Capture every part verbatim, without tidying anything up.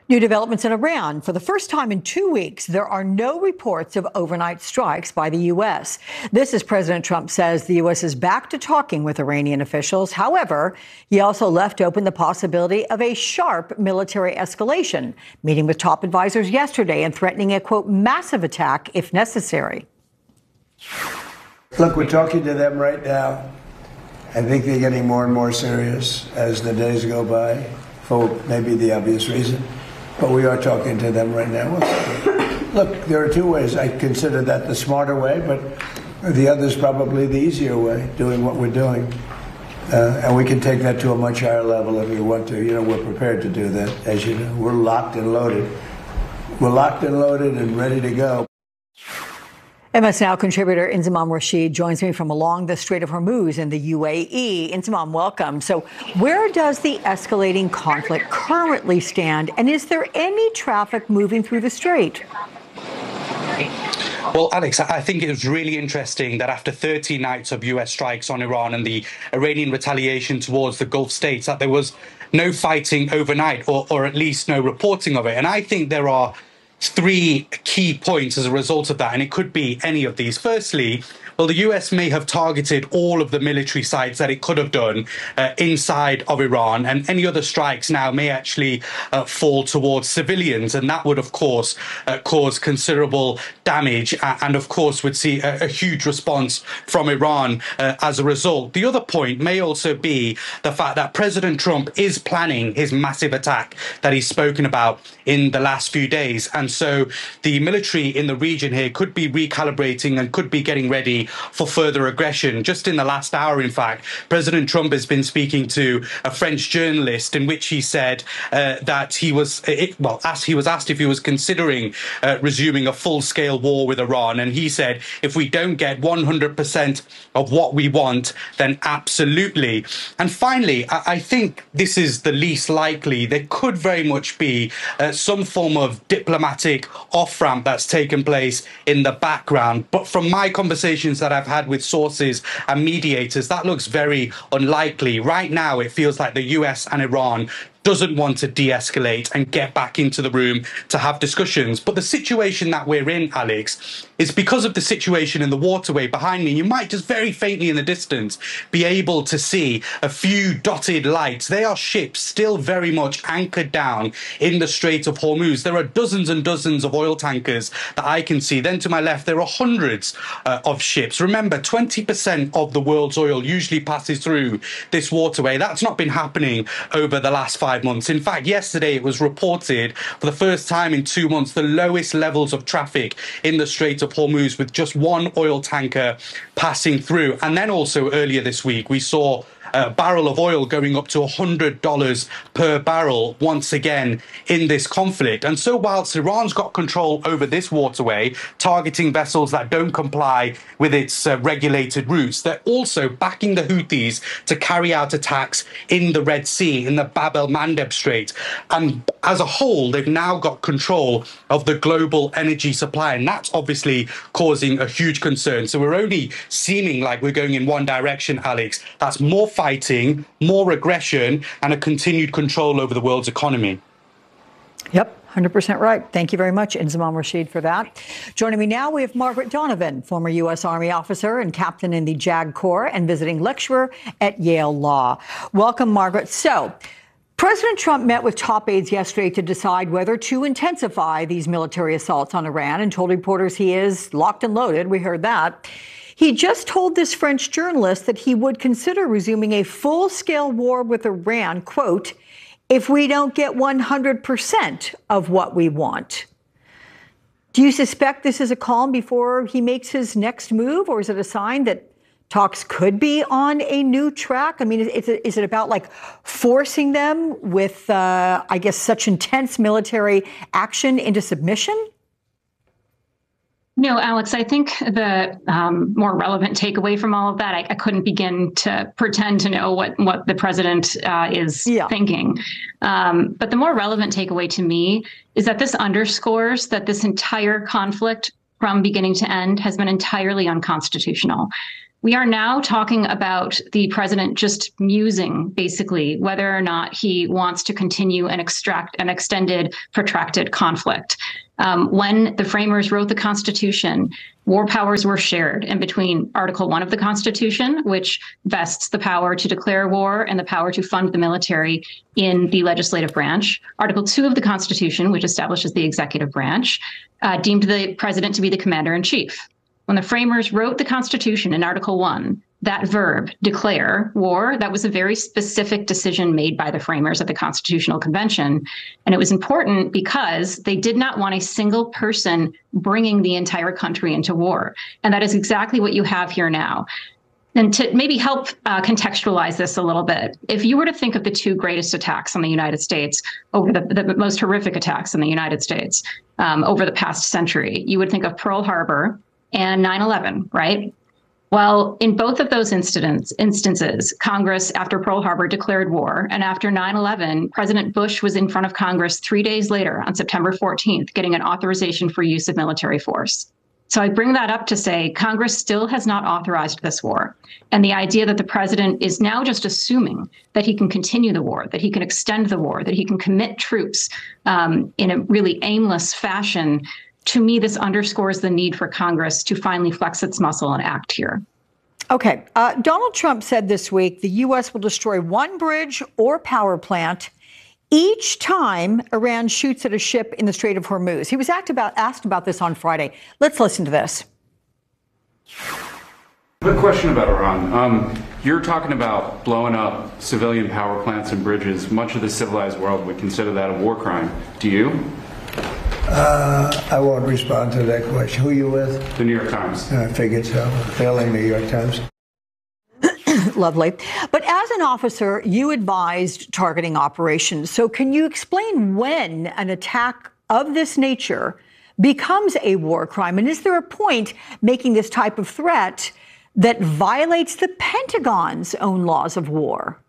New developments in Iran. For the first time in two weeks, there are no reports of overnight strikes by the U S. This as President Trump says the U S is back to talking with Iranian officials. However, he also left open the possibility of a sharp military escalation, meeting with top advisors yesterday and threatening a, quote, massive attack if necessary. Look, we're talking to them right now. I think they're getting more and more serious as the days go by, for maybe the obvious reason. But we are talking to them right now. Look, there are two ways. I consider that the smarter way, but the other is probably the easier way, doing what we're doing. Uh, and we can take that to a much higher level if we want to. You know, we're prepared to do that, as you know. We're locked and loaded. We're locked and loaded and ready to go. M S Now contributor Inzamam Rashid joins me from along the Strait of Hormuz in the U A E. Inzamam, welcome. So where does the escalating conflict currently stand, and is there any traffic moving through the strait? Well, Alex, I think it was really interesting that after thirty nights of U S strikes on Iran and the Iranian retaliation towards the Gulf states, that there was no fighting overnight, or, or at least no reporting of it. And I think there are three key points as a result of that, and it could be any of these. Firstly, well, the U S may have targeted all of the military sites that it could have done uh, inside of Iran, and any other strikes now may actually uh, fall towards civilians, and that would, of course, uh, cause considerable damage, uh, and, of course, would see a, a huge response from Iran uh, as a result. The other point may also be the fact that President Trump is planning his massive attack that he's spoken about in the last few days, and so the military in the region here could be recalibrating and could be getting ready for further aggression. Just in the last hour, in fact, President Trump has been speaking to a French journalist in which he said uh, that he was, it, well, asked, he was asked if he was considering uh, resuming a full-scale war with Iran, and he said, if we don't get one hundred percent of what we want, then absolutely. And finally, I, I think this is the least likely. There could very much be uh, some form of diplomatic off-ramp that's taken place in the background, but from my conversations that I've had with sources and mediators, that looks very unlikely. Right now, it feels like the U S and Iran doesn't want to de-escalate and get back into the room to have discussions. But the situation that we're in, Alex, is because of the situation in the waterway behind me. You might just very faintly in the distance be able to see a few dotted lights. They are ships still very much anchored down in the Strait of Hormuz. There are dozens and dozens of oil tankers that I can see. Then to my left, there are hundreds uh, of ships. Remember, twenty percent of the world's oil usually passes through this waterway. That's not been happening over the last five months. In fact, yesterday it was reported for the first time in two months the lowest levels of traffic in the Strait of Hormuz, with just one oil tanker passing through. And then also earlier this week we saw a barrel of oil going up to one hundred dollars per barrel once again in this conflict. And so whilst Iran's got control over this waterway, targeting vessels that don't comply with its uh, regulated routes, they're also backing the Houthis to carry out attacks in the Red Sea, in the Bab el-Mandeb Strait. And as a whole, they've now got control of the global energy supply, and that's obviously causing a huge concern. So we're only seeming like we're going in one direction, Alex. That's more fighting, more aggression, and a continued control over the world's economy. Yep, one hundred percent right. Thank you very much, Inzamam Rashid, for that. Joining me now, we have Margaret Donovan, former U S Army officer and captain in the JAG Corps and visiting lecturer at Yale Law. Welcome, Margaret. So, President Trump met with top aides yesterday to decide whether to intensify these military assaults on Iran and told reporters he is locked and loaded. We heard that. He just told this French journalist that he would consider resuming a full-scale war with Iran, quote, if we don't get one hundred percent of what we want. Do you suspect this is a calm before he makes his next move, or is it a sign that talks could be on a new track? I mean, is it, is it about like forcing them with, uh, I guess, such intense military action into submission? No, Alex, I think the um, more relevant takeaway from all of that, I, I couldn't begin to pretend to know what, what the president uh, is yeah. thinking. Um, but the more relevant takeaway to me is that this underscores that this entire conflict from beginning to end has been entirely unconstitutional. We are now talking about the president just musing, basically, whether or not he wants to continue and extract an extended, protracted conflict. Um, when the framers wrote the Constitution, war powers were shared in between Article one of the Constitution, which vests the power to declare war and the power to fund the military in the legislative branch. Article two of the Constitution, which establishes the executive branch, uh, deemed the president to be the commander-in-chief. When the framers wrote the Constitution in Article one, that verb, declare war, that was a very specific decision made by the framers at the Constitutional Convention. And it was important because they did not want a single person bringing the entire country into war. And that is exactly what you have here now. And to maybe help uh, contextualize this a little bit, if you were to think of the two greatest attacks on the United States, over the, the most horrific attacks in the United States um, over the past century, you would think of Pearl Harbor and nine eleven, right? Well, in both of those incidents, instances, Congress, after Pearl Harbor, declared war. And after nine eleven, President Bush was in front of Congress three days later on September fourteenth, getting an authorization for use of military force. So I bring that up to say Congress still has not authorized this war. And the idea that the president is now just assuming that he can continue the war, that he can extend the war, that he can commit troops um, in a really aimless fashion, to me, this underscores the need for Congress to finally flex its muscle and act here. Okay. Uh, Donald Trump said this week the U S will destroy one bridge or power plant each time Iran shoots at a ship in the Strait of Hormuz. He was asked about, asked about this on Friday. Let's listen to this. Quick question about Iran. Um, you're talking about blowing up civilian power plants and bridges. Much of the civilized world would consider that a war crime. Do you? Uh, I won't respond to that question. Who are you with? The New York Times. I figured so. Failing New York Times. Lovely. But as an officer, you advised targeting operations. So can you explain when an attack of this nature becomes a war crime? And is there a point making this type of threat that violates the Pentagon's own laws of war?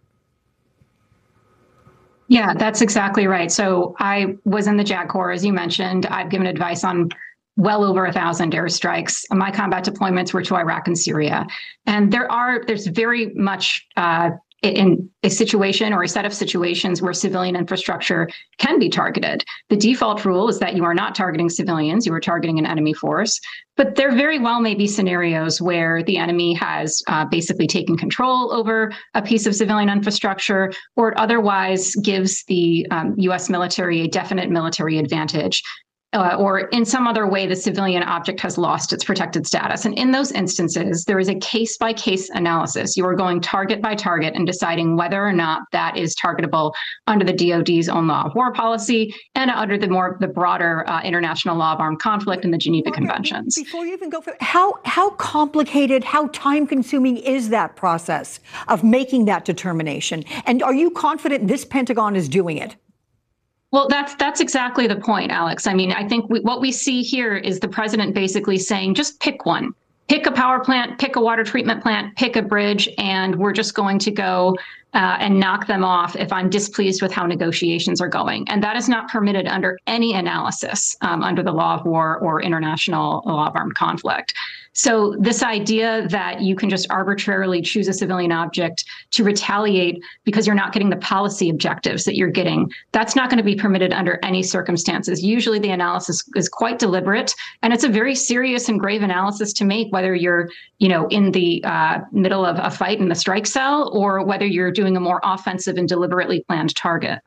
Yeah, that's exactly right. So I was in the JAG Corps, as you mentioned. I've given advice on well over a thousand airstrikes. My combat deployments were to Iraq and Syria. And there are, there's very much uh, in a situation or a set of situations where civilian infrastructure can be targeted. The default rule is that you are not targeting civilians, you are targeting an enemy force. But there very well may be scenarios where the enemy has uh, basically taken control over a piece of civilian infrastructure, or it otherwise gives the um, U S military a definite military advantage. Uh, or in some other way, the civilian object has lost its protected status. And in those instances, there is a case-by-case analysis. You are going target by target and deciding whether or not that is targetable under the D O D's own law of war policy and under the more the broader uh, international law of armed conflict and the Geneva okay, Conventions. Before you even go for how how complicated, how time-consuming is that process of making that determination? And are you confident this Pentagon is doing it? Well, that's that's exactly the point, Alex. I mean, I think we, what we see here is the president basically saying, just pick one. Pick a power plant, pick a water treatment plant, pick a bridge, and we're just going to go uh, and knock them off if I'm displeased with how negotiations are going. And that is not permitted under any analysis um, under the law of war or international law of armed conflict. So this idea that you can just arbitrarily choose a civilian object to retaliate because you're not getting the policy objectives that you're getting, that's not going to be permitted under any circumstances. Usually the analysis is quite deliberate, and it's a very serious and grave analysis to make, whether you're, you know, in the uh, middle of a fight in the strike cell or whether you're doing a more offensive and deliberately planned target.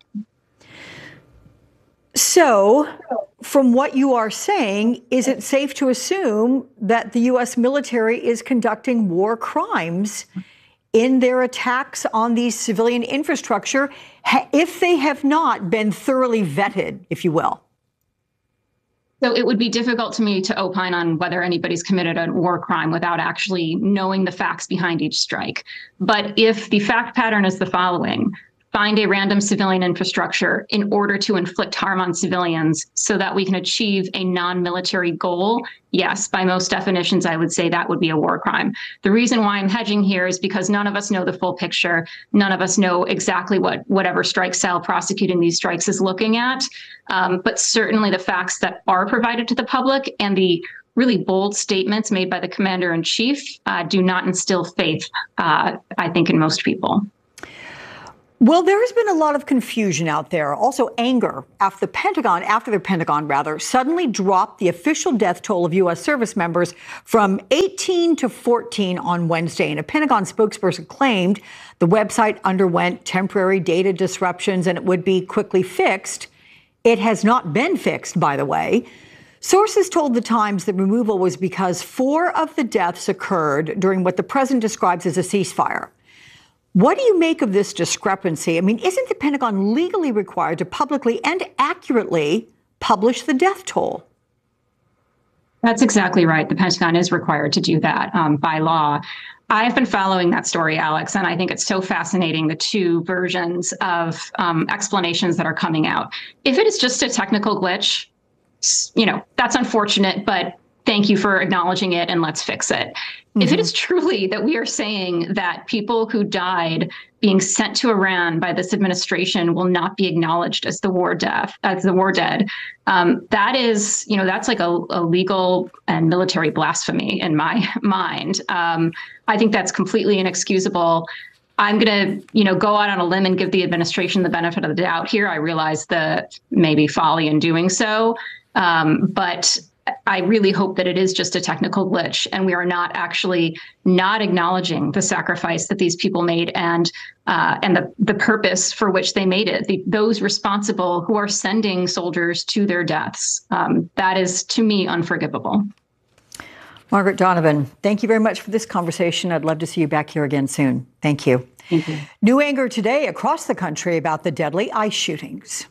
So, from what you are saying, is it safe to assume that the U S military is conducting war crimes in their attacks on these civilian infrastructure if they have not been thoroughly vetted, if you will? So it would be difficult to me to opine on whether anybody's committed a war crime without actually knowing the facts behind each strike. But if the fact pattern is the following: find a random civilian infrastructure in order to inflict harm on civilians so that we can achieve a non-military goal, yes, by most definitions, I would say that would be a war crime. The reason why I'm hedging here is because none of us know the full picture. None of us know exactly what whatever strike cell prosecuting these strikes is looking at. Um, but certainly the facts that are provided to the public and the really bold statements made by the commander in chief uh, do not instill faith, uh, I think, in most people. Well, there has been a lot of confusion out there, also anger after the Pentagon, after the Pentagon rather, suddenly dropped the official death toll of U S service members from eighteen to fourteen on Wednesday. And a Pentagon spokesperson claimed the website underwent temporary data disruptions and it would be quickly fixed. It has not been fixed, by the way. Sources told the Times that removal was because four of the deaths occurred during what the president describes as a ceasefire. What do you make of this discrepancy? I mean, isn't the Pentagon legally required to publicly and accurately publish the death toll? That's exactly right. The Pentagon is required to do that um, by law. I've been following that story, Alex, and I think it's so fascinating, the two versions of um, explanations that are coming out. If it is just a technical glitch, you know, that's unfortunate, but thank you for acknowledging it and let's fix it. Mm-hmm. If it is truly that we are saying that people who died being sent to Iran by this administration will not be acknowledged as the war death, as the war dead, um, that is, you know, that's like a, a legal and military blasphemy in my mind. Um, I think that's completely inexcusable. I'm going to, you know, go out on a limb and give the administration the benefit of the doubt here. I realize the maybe folly in doing so, um, but I really hope that it is just a technical glitch and we are not actually not acknowledging the sacrifice that these people made and uh, and the, the purpose for which they made it. The, those responsible who are sending soldiers to their deaths. Um, that is, to me, unforgivable. Margaret Donovan, thank you very much for this conversation. I'd love to see you back here again soon. Thank you. Thank you. New anger today across the country about the deadly ICE shootings.